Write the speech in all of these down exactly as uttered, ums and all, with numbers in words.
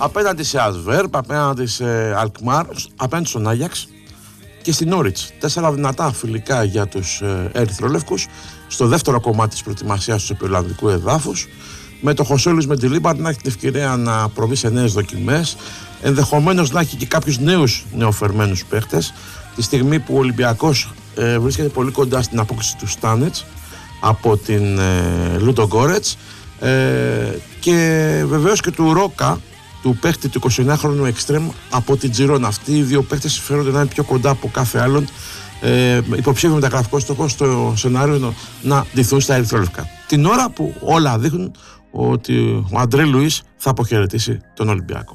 απέναντι σε Ασβέρπ, απέναντι σε Αλκμάρ, απέναντι στον Άγιαξ και στην Όριτς. Τέσσερα δυνατά φιλικά για τους ε, ερυθρολεύκους στο δεύτερο κομμάτι της προετοιμασίας του Ολλανδικού εδάφους, με το Χωσέλης με τη Λίμπαρ να έχει την ευκαιρία να προβεί σε νέες δοκιμές, ενδεχομένως να έχει και κάποιους νέους νεοφερμένους παίχτες, τη στιγμή που ο Ολυμπιακός ε, βρίσκεται πολύ κοντά στην απόκτηση του Στάνετς από την ε, Λούντο Γκόρετς, ε, και βεβαίως και του Ρόκα, του παίχτη του εικοσιεννιάχρονου Εκστρέμ από την Τζιρόνα. Αυτοί οι δύο παίχτες φέρονται να είναι πιο κοντά από κάθε άλλον ε, υποψήφιο μεταγραφικό στόχο στο σενάριο να ντυθούν στα ερυθρόλευκα. Την ώρα που όλα δείχνουν ότι ο Αντρέ Λουίς θα αποχαιρετήσει τον Ολυμπιακό.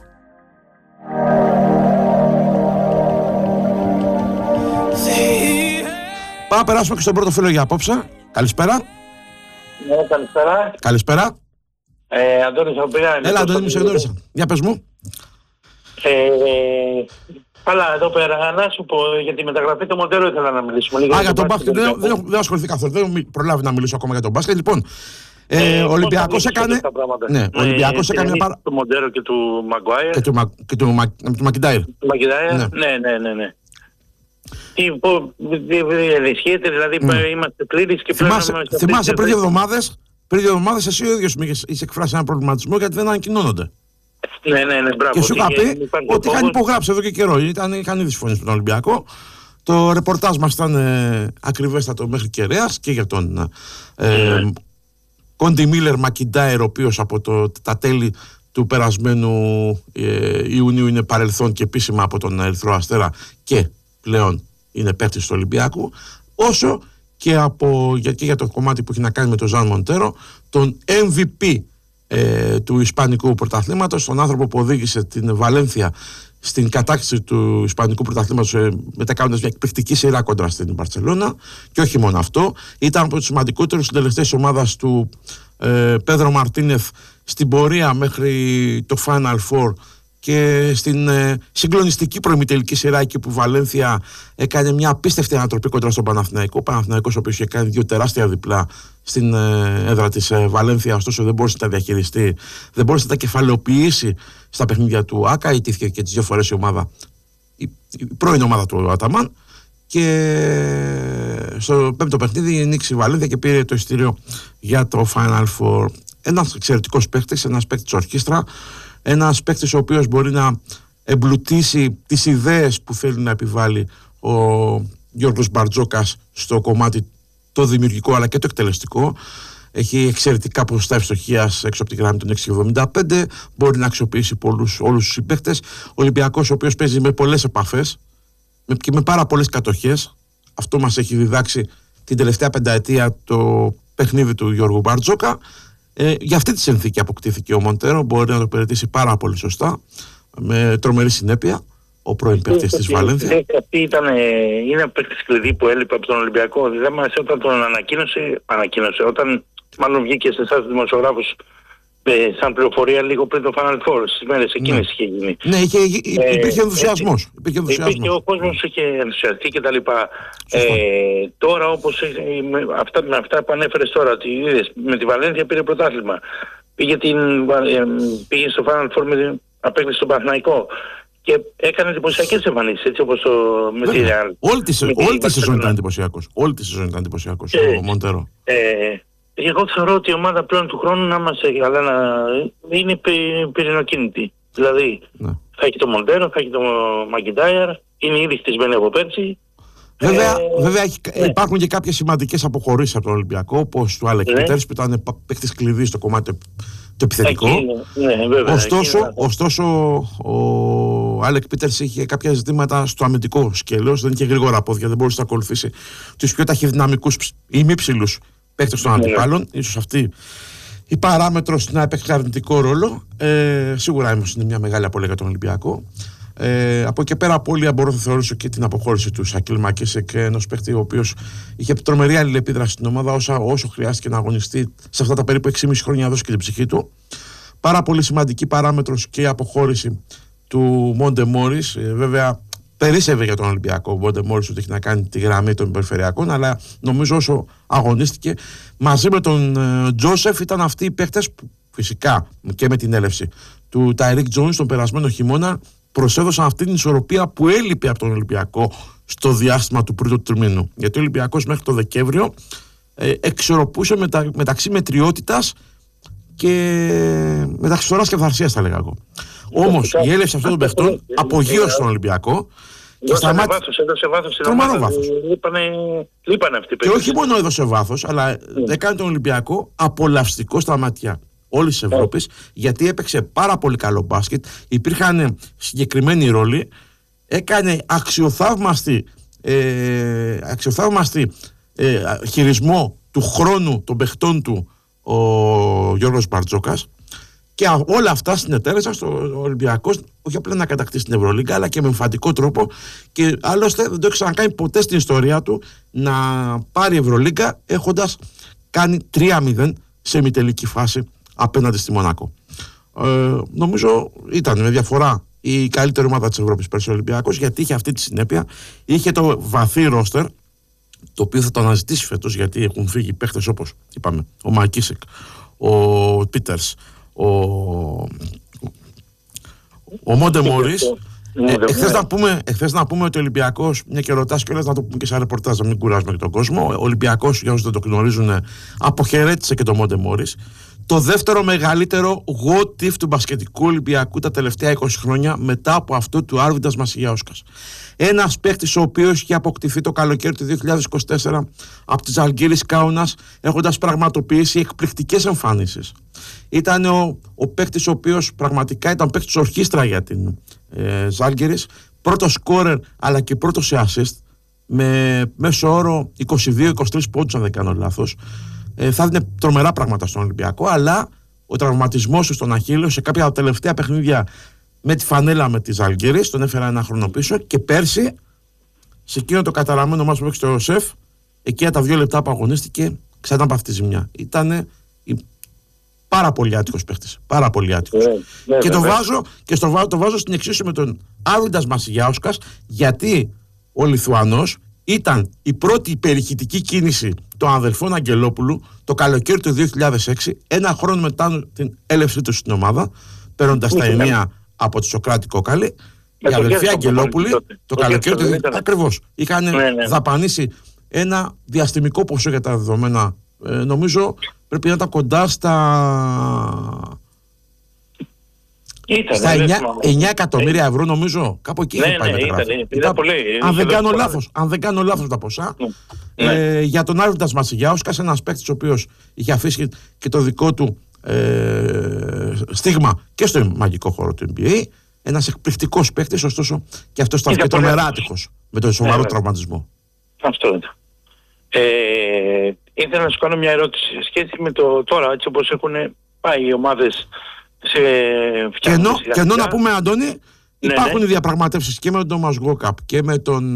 Πάμε να περάσουμε και στον πρώτο φίλο για απόψε. Καλησπέρα. Ναι, καλησπέρα. Καλησπέρα. Ε, Αντώνης από Πειραιά. Έλα, Αντώνη, μου σε γνώρισα. Για πες μου. Ε, Καλά, εδώ πέρα, να σου πω για τη μεταγραφή του Μοντέρο ήθελα να μιλήσουμε λίγο. Α, για τον μπάσκετ δεν, δεν, δεν ασχοληθεί καθόλου. Δεν έχω προλάβει να μιλήσω ακόμα για τον μπάσκετ. Λοιπόν, ε, ο Ολυμπιακός έκανε. Ναι, ο Ολυμπιακός έκανε μια παρά. Του Μοντέρο και του Μαγκουάιερ. Και του, Μα... και του, Μα... του Μακιντάιρ. Του Μακιντάιρ, ναι, ναι, ναι. ναι, ναι. Τι ενισχύεται, δηλαδή mm. είμαστε πλήρεις και πλέον. Θυμάσαι, θυμάσαι πριν δύο εβδομάδες, πριν δύο εβδομάδες εσύ ο ίδιος είχε εκφράσει έναν προβληματισμό γιατί δεν ανακοινώνονται. Ναι, ναι, ναι, μπράβο. Και σου είχα πει ότι είχαν υπογράψει εδώ και καιρό. Ήταν, είχαν ήδη συμφωνήσει με τον Ολυμπιακό. Το ρεπορτάζ μας ήταν ε, ακριβέστατο μέχρι κεραίας και για τον ε, mm. Κόντι Μίλερ Μακιντάιρ, ο οποίος από το, τα τέλη του περασμένου ε, Ιουνίου είναι παρελθόν και επίσημα από τον Ερυθρό Αστέρα και πλέον είναι παίκτης του Ολυμπιακού, όσο και, από, για, και για το κομμάτι που έχει να κάνει με τον Ζαν Μοντέρο, τον εμ βι πι ε, του Ισπανικού Πρωταθλήματος, τον άνθρωπο που οδήγησε την Βαλένθια στην κατάκτηση του Ισπανικού Πρωταθλήματος, ε, μετακάνοντας μια εκπληκτική σειρά κόντρα στην Μπαρτσελώνα. Και όχι μόνο αυτό, ήταν από τους σημαντικότερους συντελεστές της ομάδας του ε, Πέδρο Μαρτίνεθ στην πορεία μέχρι το Final Four και στην ε, συγκλονιστική προημιτελική σειρά εκεί που η Βαλένθια έκανε μια απίστευτη ανατροπή κοντά στον Παναθηναϊκό. Ο Παναθηναϊκός, ο οποίος είχε κάνει δύο τεράστια διπλά στην ε, έδρα της ε, Βαλένθια, ωστόσο δεν μπόρεσε να τα διαχειριστεί, δεν μπόρεσε να τα κεφαλαιοποιήσει στα παιχνίδια του ΆΚΑ. Ιτήθηκε και τις δύο φορές η ομάδα, η, η πρώην ομάδα του Αταμάν. Και στο πέμπτο παιχνίδι νίκησε η Βαλένθια και πήρε το εισιτήριο για το Final Four. Ένας εξαιρετικός παίκτης, ένας παίκτης ορχήστρα. Ένας παίκτης ο οποίος μπορεί να εμπλουτίσει τις ιδέες που θέλει να επιβάλλει ο Γιώργος Μπαρτζόκας στο κομμάτι το δημιουργικό αλλά και το εκτελεστικό. Έχει εξαιρετικά ποσοστά ευστοχίας έξω από τη γραμμή των έξι εβδομήντα πέντε. Μπορεί να αξιοποιήσει πολλούς, όλους τους συμπαίκτες. Ο Ολυμπιακός, ο οποίος παίζει με πολλές επαφές και με πάρα πολλές κατοχές. Αυτό μας έχει διδάξει την τελευταία πενταετία το παιχνίδι του Γιώργου Μπαρτζόκα. Ε, για αυτή τη συνθήκη αποκτήθηκε ο Μοντέρο. Μπορεί να το υπηρετήσει πάρα πολύ σωστά, με τρομερή συνέπεια, ο πρώην παίκτης της Βαλένθια. Αυτή ήταν, είναι ένα παίκτης κλειδί που έλειπε από τον Ολυμπιακό. Δεν μας, όταν τον ανακοίνωσε, ανακοίνωσε, όταν μάλλον βγήκε σε εσάς δημοσιογράφους σαν πληροφορία λίγο πριν το Final Four, στις μέρες εκείνες ναι. είχε γίνει. Ναι, είχε, ε, υπήρχε ενθουσιασμός. Υπήρχε, υπήρχε ο κόσμος είχε ενθουσιαστεί κτλ. Ε, τώρα όπως με αυτά, με αυτά που ανέφερες τώρα, ότι είδες, με τη Βαλένθια πήρε πρωτάθλημα. Πήγε, την, πήγε στο Final Four με απέκτηση στον Παναθηναϊκό. Και έκανε εντυπωσιακές εμφανίσεις, έτσι όπως το με τη Real. Όλη τη σεζόν ήταν εντυπωσιακός. Όλη τη σεζόν ήταν εντυπωσιακός ο Μοντέρο. Εγώ θεωρώ ότι η ομάδα πλέον του χρόνου να μας έχει, αλλά να είναι πυρηνοκίνητη. Δηλαδή ναι. θα έχει το Μοντέρο, θα έχει το Μακιντάιρ, είναι ήδη χτισμένοι από πέρσι. Βέβαια, ε, βέβαια έχει, ναι. υπάρχουν και κάποιες σημαντικές αποχωρήσεις από τον Ολυμπιακό, όπως του Άλεκ Πίτερς, που ήταν παίκτης κλειδί στο κομμάτι το επιθετικό. Εκεί, ναι, βέβαια, ωστόσο, εκεί, ωστόσο, ο Άλεκ Πίτερς είχε κάποια ζητήματα στο αμυντικό σκέλος, δεν είχε γρήγορα πόδια, δεν μπορούσε να ακολουθήσει τους πιο ταχυδυναμικούς ή μη ψηλούς παίκτες των αντιπάλων. Ναι. Ίσως αυτή η παράμετρος να έπαιξε αρνητικό ρόλο. Ε, σίγουρα όμως είναι μια μεγάλη απώλεια για τον Ολυμπιακό. Ε, από εκεί πέρα απώλεια μπορώ να θεωρήσω και την αποχώρηση του Σακίλ Μακίσεκ, ενός παίκτη ο οποίος είχε τρομερή αλληλεπίδραση στην ομάδα όσα, όσο χρειάστηκε να αγωνιστεί σε αυτά τα περίπου έξι και μισό χρόνια, να δώσει και την ψυχή του. Πάρα πολύ σημαντική παράμετρος και η αποχώρηση του Μόντε Μόρις. Ε, βέβαια περίσσευε για τον Ολυμπιακό ο Μόντε Μόρις ότι έχει να κάνει τη γραμμή των περιφερειακών, αλλά νομίζω όσο αγωνίστηκε μαζί με τον ε, Τζόσεφ ήταν αυτοί οι παίκτες που φυσικά και με την έλευση του Τάιρικ Τζόουνς τον περασμένο χειμώνα προσέδωσαν αυτή την ισορροπία που έλειπε από τον Ολυμπιακό στο διάστημα του πρώτου τριμήνου. Γιατί ο Ολυμπιακός μέχρι το Δεκέμβριο ε, εξορροπούσε μετα, μεταξύ μετριότητας και μεταξύ φθοράς και αυθαρσίας, θα λέγα εγώ. Όμως η έλευση αυτών των παιχτών απογείωσε τον Ολυμπιακό. Και σταμάτη... βάθος, έδωσε βάθος στην τρομερό ομάδα. βάθος. Λείπανε, λείπανε αυτοί οι και όχι μόνο έδωσε βάθος, αλλά mm. έκανε τον Ολυμπιακό απολαυστικό στα μάτια όλης της Ευρώπης, mm. γιατί έπαιξε πάρα πολύ καλό μπάσκετ, υπήρχαν συγκεκριμένοι ρόλοι, έκανε αξιοθαύμαστη, ε, αξιοθαύμαστη ε, χειρισμό του χρόνου των παιχτών του ο Γιώργος Μπαρτζόκας. Και όλα αυτά συνετέλεσαν στο Ολυμπιακός όχι απλά να κατακτήσει την Ευρωλίγκα, αλλά και με εμφαντικό τρόπο. Και άλλωστε δεν το έχει ξανακάνει ποτέ στην ιστορία του να πάρει Ευρωλίγκα έχοντας κάνει τρία μηδέν σε ημιτελική φάση απέναντι στη Μονάκο. Ε, νομίζω ήταν με διαφορά η καλύτερη ομάδα της Ευρώπης πέρσι ο Ολυμπιακός, γιατί είχε αυτή τη συνέπεια. Είχε το βαθύ ρόστερ, το οποίο θα το αναζητήσει φέτος, γιατί έχουν φύγει παίχτες όπως είπαμε, ο Μακίσεκ, ο Πίτερς, ο, ο Μόντε Μόρις. ε, εχθές, να πούμε, εχθές να πούμε ότι ο Ολυμπιακός, μια και ρωτάς κιόλας να το πούμε και σε ρεπορτάζ, να μην κουράζουμε και τον κόσμο, ο Ολυμπιακός, για όσους δεν το γνωρίζουν, αποχαιρέτησε και τον Μόντε Μόρις, το δεύτερο μεγαλύτερο what if του μπασκετικού Ολυμπιακού τα τελευταία είκοσι χρόνια, μετά από αυτό του Άρβιντας Μασιγιάουσκας. Ένας παίκτης ο οποίος είχε αποκτηθεί το καλοκαίρι του δύο χιλιάδες είκοσι τέσσερα από τη Ζαλγκίρις Κάουνας, έχοντας πραγματοποιήσει εκπληκτικές εμφάνισεις. Ήταν ο, ο παίκτης ο οποίος πραγματικά ήταν παίκτης ορχήστρα για την ε, Ζαλγκίρις, πρώτος σκόρερ αλλά και πρώτος σε assist, με μέσο όρο είκοσι δύο είκοσι τρεις πόντους, αν δεν κάνω λάθος. Ε, θα έδινε τρομερά πράγματα στον Ολυμπιακό, αλλά ο τραυματισμός του στον Αχίλλειο σε κάποια τελευταία παιχνίδια με τη φανέλα με τη Ζαλγκίρις τον έφερα ένα χρόνο πίσω, και πέρσι σε εκείνο το καταραμένο μάτς που έπαιξε το ΕΟΣΕΦ, εκείνα τα δύο λεπτά που αγωνίστηκε, ξανά από αυτή τη ζημιά. Ήταν πάρα πολύ άτυχος παίχτης. Πάρα πολύ άτυχος. Yeah, yeah, και yeah, το, yeah. βάζω, και στο, το βάζω στην εξίσου με τον Άρβιντας Μασιγιάουσκας, γιατί ο Λιθουανός ήταν η πρώτη υπερηχητική κίνηση των αδελφών Αγγελόπουλου το καλοκαίρι του δύο χιλιάδες έξι, ένα χρόνο μετά την έλευσή του στην ομάδα, παίρνοντας τα ενία από τη Σοκράτη Κόκαλη. Οι αδελφοί Αγγελόπουλοι το, το καλοκαίρι του δύο χιλιάδες έξι ακριβώς είχαν ναι, ναι. δαπανίσει ένα διαστημικό ποσό για τα δεδομένα. Ε, νομίζω πρέπει να ήταν κοντά στα, ήταν, στα εννιά εκατομμύρια ευρώ, νομίζω. Κάπου εκεί είχε ναι, πάει ναι, μεταγραφή. Ήταν, ήταν, ήταν πολύ, αν, δεν κάνω λάθος, αν δεν κάνω λάθος τα ποσά. Ναι. Ε, για τον Άρβιντας Μασιγιάουσκας, ένας παίκτης ο οποίος είχε αφήσει και το δικό του ε, στίγμα και στο μαγικό χώρο του N B A. Ένας εκπληκτικός παίκτης, ωστόσο και αυτός ήταν και τρομερά άτυχος με τον σοβαρό ναι, τραυματισμό. Αυτό ήταν. Ε, ήθελα να σου κάνω μια ερώτηση σχέση με το τώρα, έτσι όπως έχουν πάει οι ομάδες σε φτιάχνουν. Και ενώ να πούμε, Αντώνη, ναι, υπάρχουν ναι. διαπραγματεύσεις και με τον Τόμας Γκόκαπ και με τον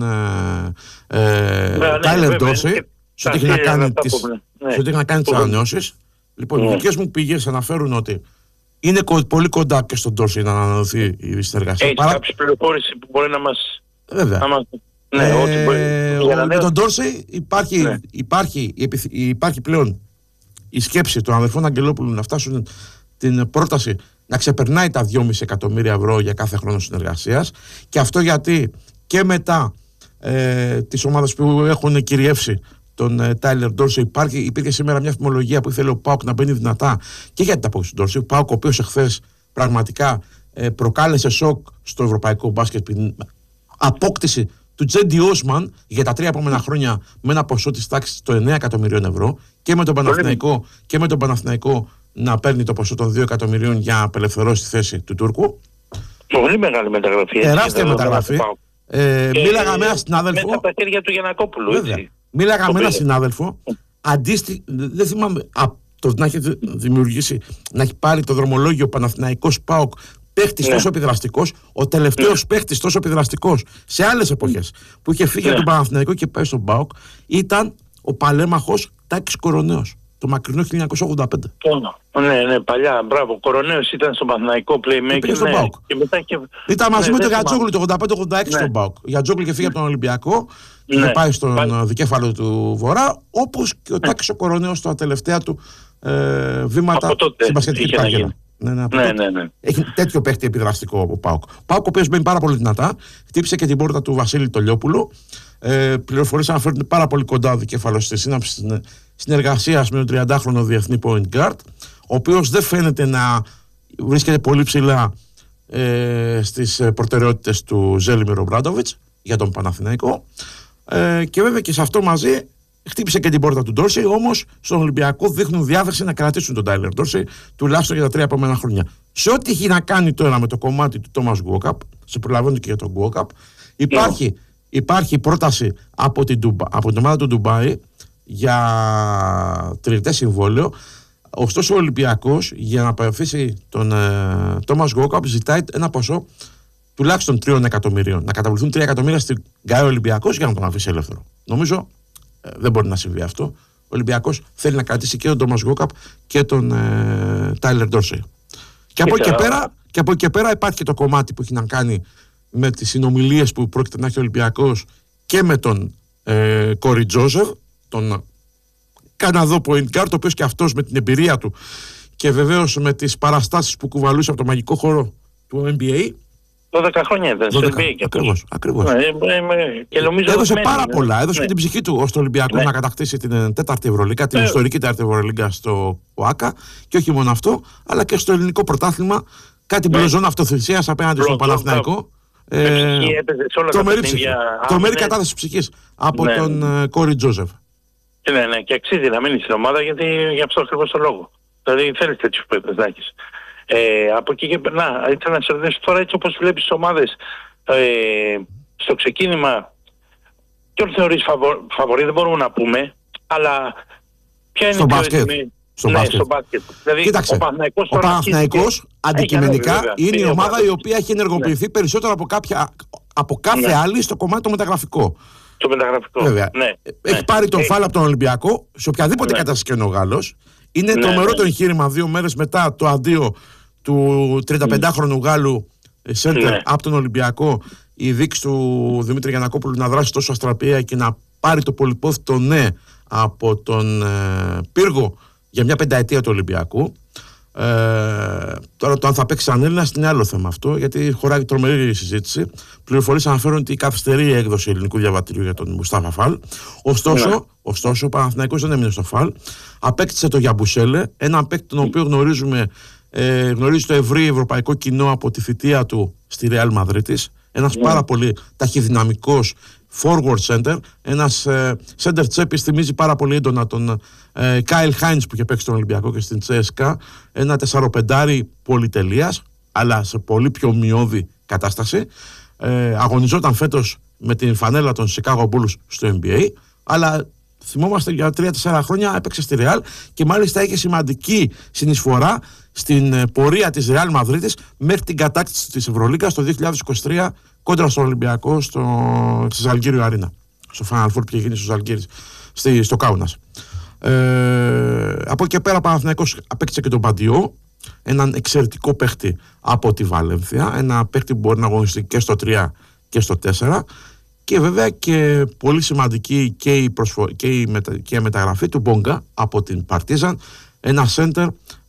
Τάιλερ Ντόρσεϊ, σε ό,τι έχει να κάνει τις ανανεώσεις. Λοιπόν, οι δικές μου πηγές αναφέρουν ότι είναι πολύ κοντά και στον Ντόρσεϊ να ανανεωθεί η συνεργασία. Έχει Παρά... κάποιες πληροφόρηση που μπορεί να μας... Βέβαια. Να μας... Ναι, ε, ό,τι μπορεί... ε, με τον Ντόρσεϊ υπάρχει, ναι. υπάρχει, υπάρχει, υπάρχει πλέον η σκέψη των αδερφών Αγγελόπουλου να φτάσουν την πρόταση να ξεπερνάει τα δυόμισι εκατομμύρια ευρώ για κάθε χρόνο συνεργασίας, και αυτό γιατί και μετά ε, τις ομάδες που έχουν κυριεύσει τον Τάιλερ Ντόρσεϊ υπήρχε σήμερα μια φημολογία που ήθελε ο ΠΑΟΚ να μπαίνει δυνατά και για την απόκτηση του Ντόρσεϊ. Ο ΠΑΟΚ, ο οποίος εχθές πραγματικά ε, προκάλεσε σοκ στο ευρωπαϊκό μπάσκετ, απόκτηση του Τζέντι Όσμαν για τα τρία επόμενα χρόνια με ένα ποσό της τάξης των εννέα εκατομμυρίων ευρώ, και με τον Παναθηναϊκό, και με τον Παναθηναϊκό να παίρνει το ποσό των δύο εκατομμυρίων για να απελευθερώσει τη θέση του Τούρκου. Πολύ μεγάλη μεταγραφή. Τεράστια μεταγραφή. Ε, ε, μίλαγα με έναν συνάδελφο. Μέσα από τα χέρια του Γιαννακόπουλου. Έτσι. Μίλαγα το με έναν συνάδελφο. Αντίστοι, δεν θυμάμαι από το να έχει δημιουργήσει, να έχει πάρει το δρομολόγιο Παναθηναϊκός ΠΑΟΚ, παίχτης ναι. τόσο επιδραστικός, ο τελευταίος ναι. παίχτης τόσο επιδραστικός σε άλλες εποχές που είχε φύγει ναι. από τον Παναθηναϊκό και πάει στον ΠΑΟΚ, ήταν ο παλέμαχος Τάκης Κοροναίος, το μακρινό χίλια εννιακόσια ογδόντα πέντε. Ναι, ναι, παλιά, μπράβο. Ο Κοροναίος ήταν στον Παναθηναϊκό playmaker. Και στον ΠΑΟΚ. Και... Ήταν μαζί ναι, με τον Γιατζόγλου το ογδόντα πέντε ογδόντα έξι ναι. στον ΠΑΟΚ. Ο Γιατζόγλου είχε φύγει από τον Ολυμπιακό και ναι. είχε πάει στον Πάλι. δικέφαλο του Βορρά, όπως και ο Τάκης ο Κοροναίος στα τελευταία του ε, βήματα στην μπασκετική παρκέρα. Ναι, ναι, ναι, ναι, ναι. Έχει τέτοιο παίχτη επιδραστικό ο ΠΑΟΚ. Ο ΠΑΟΚ, ο οποίος μπαίνει πάρα πολύ δυνατά, χτύπησε και την πόρτα του Βασίλη Τολιόπουλου. Ε, πληροφορίες αναφέρονται πάρα πολύ κοντά ο δικέφαλος στη σύναψη συνεργασίας με τον τριαντάχρονο διεθνή point guard, ο οποίος δεν φαίνεται να βρίσκεται πολύ ψηλά ε, στις προτεραιότητες του Ζέλιμιρ Ομπράντοβιτς για τον Παναθηναϊκό. Ε, και βέβαια και σε αυτό μαζί χτύπησε και την πόρτα του Ντόρσεϊ, όμως στον Ολυμπιακό δείχνουν διάθεση να κρατήσουν τον Τάιλερ Ντόρσεϊ τουλάχιστον για τα τρία επόμενα χρόνια. Σε ό,τι έχει να κάνει τώρα με το κομμάτι του Τόμας Γκουόκαπ, σε προλαβαίνω και για τον Γκουόκαπ, υπάρχει, υπάρχει πρόταση από την, Ντουμπα, από την ομάδα του Ντουμπάι για τριετές συμβόλαιο. Ωστόσο ο Ολυμπιακός για να παρευθύσει τον ε, Τόμας Γκουόκαπ ζητάει ένα ποσό τουλάχιστον τριών εκατομμυρίων. Να καταβληθούν τρία εκατομμύρια στην ΓΑΕ Ολυμπιακός για να τον αφήσει ελεύθερο. Νομίζω ε, δεν μπορεί να συμβεί αυτό. Ο Ολυμπιακός θέλει να κρατήσει και τον Τόμας Γκουόκαπ και τον ε, Τάιλερ Ντόρσεϊ. Και από, και πέρα, και από εκεί και πέρα υπάρχει και το κομμάτι που έχει να κάνει με τις συνομιλίες που πρόκειται να έχει ο Ολυμπιακός και με τον ε, Κόρι Τζόζεφ, τον Καναδό point guard, ο οποίος και αυτός με την εμπειρία του και βεβαίως με τις παραστάσεις που κουβαλούσε από το μαγικό χώρο του N B A. δώδεκα χρόνια ήταν στο N B A. Ακριβώς, ακριβώς. Ναι, ε, και νομίζω έδωσε μένει, πάρα ναι. πολλά. Έδωσε ναι. και την ψυχή του ως το Ολυμπιακό ναι. να κατακτήσει την τέταρτη Ευρωλίγκα, την ναι. ιστορική τέταρτη Ευρωλίγκα στο ΟΑΚΑ. Και όχι μόνο αυτό, αλλά και στο ελληνικό πρωτάθλημα. Κάτι ναι. μπλοζόν αυτοθυσίας απέναντι στον Παναθηναϊκό. Ε, τρομερή κατάθεση ψυχής από ναι. τον uh, Κόρι Τζόζεφ. Ναι, ναι, και αξίζει να μείνει στην ομάδα γιατί για αυτό ακριβώς το λόγο. Δηλαδή θέλεις τέτοιους παίκτες να έχεις. Ε, από εκεί και να, ήθελα να σε ρωτήσω τώρα έτσι όπως βλέπεις τις ομάδες ε, στο ξεκίνημα, ποιον θεωρείς φαβο, φαβορί, δεν μπορούμε να πούμε, αλλά ποια είναι στο η πιο μπάσκετ. έτοιμη... Στο ναι, μπάσκετ. στο μπάσκετ. Δηλαδή, κοίταξε, ο Παναθηναϊκός, ο Παναθηναϊκός αντικειμενικά βέβαια, είναι η ομάδα ομάδα. η οποία έχει ενεργοποιηθεί ναι. περισσότερο από, κάποια, από κάθε ναι. άλλη στο κομμάτι το μεταγραφικό. Το μεταγραφικό. Βέβαια. Ναι. Έχει ναι. πάρει τον ε, φάλ από τον Ολυμπιακό σε οποιαδήποτε ναι. κατάσταση και είναι ο Γάλλος. Είναι ναι, τρομερό ναι. το εγχείρημα δύο μέρες μετά το αντίο του τριανταπεντάχρονου Γάλλου σέντερ ναι. από τον Ολυμπιακό, η δείξη του Δημήτρη Γιαννακόπουλου να δράσει τόσο αστραπία και να πάρει το πολυπόθητο ναι από τον ε, πύργο για μια πενταετία του Ολυμπιακού. Ε, τώρα το αν θα παίξει σαν Έλληνας είναι άλλο θέμα αυτό, γιατί χωράει τρομερή συζήτηση. Πληροφορίες αναφέρουν ότι καθυστερεί η έκδοση ελληνικού διαβατηρίου για τον Μουστάφα Φαλ. Ωστόσο, ναι. ωστόσο ο Παναθηναϊκός δεν έμεινε στο Φαλ. Απέκτησε το Γιαμπουσέλε, έναν παίκτη τον οποίο γνωρίζουμε, ε, γνωρίζει το ευρύ ευρωπαϊκό κοινό από τη θητεία του στη Ρεάλ Μαδρίτης. Ένας yeah. πάρα πολύ ταχυδυναμικός forward center, ένας ε, center τσέπης, θυμίζει πάρα πολύ έντονα τον ε, Κάιλ Χάινς που είχε παίξει στον Ολυμπιακό και στην Τσέσκα, ένα τεσσαροπεντάρι πολυτελείας, αλλά σε πολύ πιο μειώδη κατάσταση. Ε, αγωνιζόταν φέτος με την φανέλα των Chicago Bulls στο N B A, αλλά θυμόμαστε για τρία τέσσερα χρόνια έπαιξε στη Real και μάλιστα είχε σημαντική συνεισφορά στην πορεία της Real Μαδρίτης μέχρι την κατάκτηση της Ευρωλίγκας το δύο χιλιάδες είκοσι τρία κόντρα στον Ολυμπιακό στο, στη Ζαλγκύριο Αρίνα, στο Final Four που είχε γίνει στο Ζαλγκύρις, στη, στο Κάουνας. Ε, από εκεί και πέρα ο Παναθηναϊκός απέκτησε και τον Μπαντιό, έναν εξαιρετικό παίχτη από τη Βαλένθια, ένα παίχτη που μπορεί να αγωνιστεί και στο τρία και στο τέσσερα. Και βέβαια και πολύ σημαντική και η, προσφο... και η, μετα... και η μεταγραφή του Μπόγκα από την Παρτίζαν, ένα σέντερ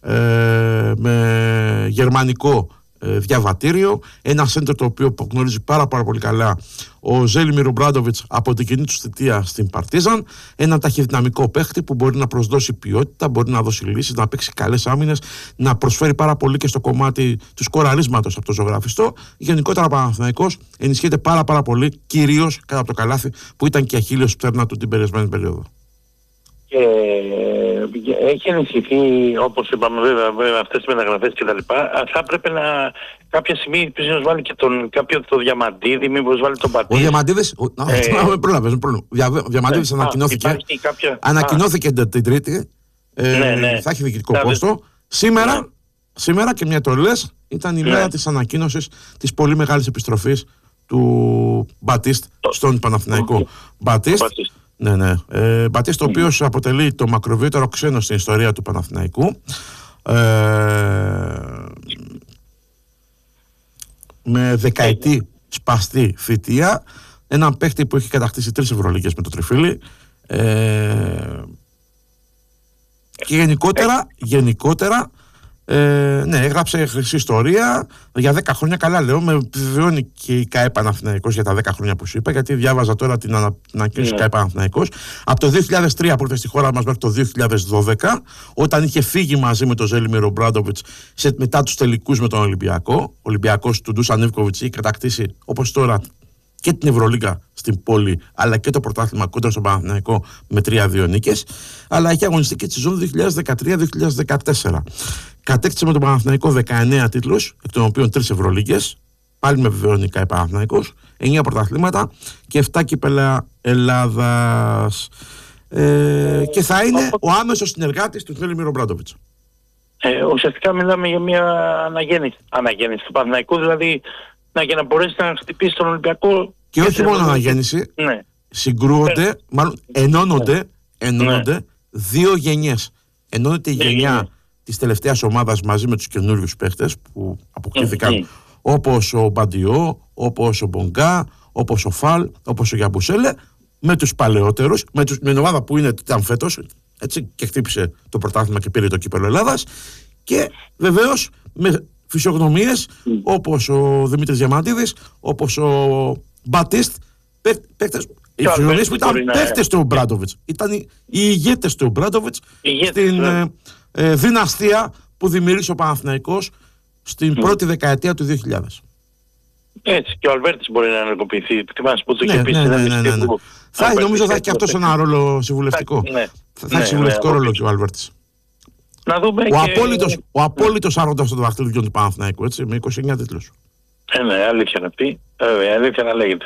ε, με γερμανικό ε, διαβατήριο, ένα σέντερ το οποίο γνωρίζει πάρα, πάρα πολύ καλά ο Ζέλιμιρ Ομπράντοβιτς από την κοινή του θητεία στην Παρτίζαν, ένα ταχυδυναμικό παίχτη που μπορεί να προσδώσει ποιότητα, μπορεί να δώσει λύσεις, να παίξει καλές άμυνες, να προσφέρει πάρα πολύ και στο κομμάτι του σκοραρίσματος από το ζωγραφιστό. Γενικότερα ο Παναθηναϊκός ενισχύεται πάρα πάρα πολύ, κυρίως κάτω από το καλάθι που ήταν και αχίλιος πτέρνα του την περασμένη περίοδο. Και έχει ενισχυθεί, όπως είπαμε, βέβαια, βέβαια αυτές τις μεταγραφές και τα λοιπά. Θα έπρεπε να κάποια στιγμή να βάλει και τον κάποιο το Διαμαντίδη, μήπως βάλει τον Πατή. Ο Διαμαντίδης, ε, πρόλαβες, ο Διαμαντίδης ε, ανακοινώθηκε, α, κάποια... ανακοινώθηκε α. την Τρίτη, ε, ναι, ναι. θα έχει διοικητικό πόστο. Σήμερα, ναι. σήμερα και μια το λες, ήταν η ναι. μέρα της ανακοίνωσης της πολύ μεγάλης επιστροφής του Μπατίστ στον Παναθηναϊκό. Μπατίστ. Ναι, ναι. Ε, Μπατίστ, ο οποίος αποτελεί το μακροβιότερο ξένο στην ιστορία του Παναθηναϊκού. Ε, με δεκαετή σπαστή θητεία. Έναν παίχτη που έχει κατακτήσει τρεις Ευρωλίγκες με το τριφύλι. Ε, και γενικότερα, γενικότερα Ε, ναι, έγραψε χρυσή ιστορία για δέκα χρόνια. Καλά, λέω, με επιβεβαιώνει και η ΚΑΕ Παναθηναϊκός για τα δέκα χρόνια που σου είπα, γιατί διάβαζα τώρα την ανακοίνωση yeah. ΚΑΕ Παναθηναϊκός. Από το δύο χιλιάδες τρία που ήρθε στη χώρα μας μέχρι το δύο χιλιάδες δώδεκα, όταν είχε φύγει μαζί με τον Ζέλιμιρο Ομπράντοβιτς μετά τους τελικούς με τον Ολυμπιακό. Ο Ολυμπιακός του Ντούσαν Ιβκοβιτς είχε κατακτήσει, όπως τώρα, και την Ευρωλίγκα στην πόλη, αλλά και το πρωτάθλημα κόντρα στον Παναθηναϊκό με τρία δύο νίκες. Αλλά έχει αγωνιστεί και τη σεζόν δύο χιλιάδες δεκατρία δύο χιλιάδες δεκατέσσερα. Κατέκτησε με τον Παναθηναϊκό δεκαεννέα τίτλους, εκ των οποίων τρεις Ευρωλίγκες, πάλι με βεβαιώνει ΚΑΕ Παναθηναϊκός, εννέα πρωταθλήματα και επτά κύπελα Ελλάδας. Ε, και θα είναι ο άμεσος συνεργάτης του Ζέλιμιρο Ομπράντοβιτς. Ε, ουσιαστικά μιλάμε για μια αναγέννηση, αναγέννηση του Παναθηναϊκού, δηλαδή να, για να μπορέσει να χτυπήσει τον Ολυμπιακό. Και όχι μόνο αναγέννηση, ναι. συγκρούονται, ε, μάλλον ενώνονται, ναι. ενώνονται ναι. δύο γενιές. Ενώνεται η γενιά ναι. της τελευταίας ομάδας μαζί με τους καινούριους παίχτες που αποκτήθηκαν mm-hmm. όπως ο Μπαντιό, όπως ο Μπογκά, όπως ο Φαλ, όπως ο Γιαμπουσέλε, με τους παλαιότερους, με, τους, με την ομάδα που είναι, ήταν φέτος, έτσι, και χτύπησε το πρωτάθλημα και πήρε το κύπελλο Ελλάδας, και βεβαίως με φυσιογνωμίες mm. όπως ο Δημήτρης Διαμαντίδης, όπως ο Μπατίστ, παίκτες, οι φυσιογνωμίες που ήταν παίκτες του Ομπράντοβιτς, ήταν οι ηγέτες του Ομπράντοβιτς στην ε, ε, δυναστεία που δημιούργησε ο Παναθηναϊκός στην mm. πρώτη δεκαετία του δύο χιλιάδες. Έτσι, και ο Αλβέρτης μπορεί να ενεργοποιηθεί. Τι μας που το ναι, είχε πει ναι, στην ναι, ναι, ναι, ναι. Θα, νομίζω θα έχει και αυτός ένα ρόλο συμβουλευτικό. Ναι, θα ναι, έχει συμβουλευτικό ναι, ρόλο και ο Αλβέρτης. Να δούμε ο, και... απόλυτος, ο απόλυτος άρχοντας των δαχτυλιδιών του Παναθηναϊκού, έτσι, με είκοσι εννέα τίτλους. Ε, ναι, αλήθεια να πει. Ε, αλήθεια να λέγεται.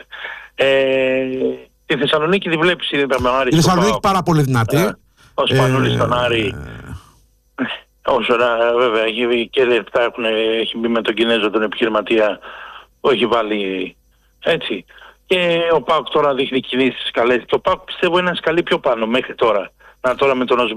Ε, τη Θεσσαλονίκη τη βλέπεις, είδαμε ο Άρης. Η Θεσσαλονίκη πάρα πολύ δυνατή. Ε, ο Σπανούλης στον Άρη. Ε, όσο να, βέβαια, έχει, και λεπτά έχουν, έχει μπει με τον Κινέζο, τον επιχειρηματία, που έχει βάλει έτσι. Και ο ΠΑΟΚ τώρα δείχνει κινήσεις καλές. Το ΠΑΟΚ πιστεύω είναι ένα σκαλί πιο πάνω μέχρι τώρα. Να τώρα με τον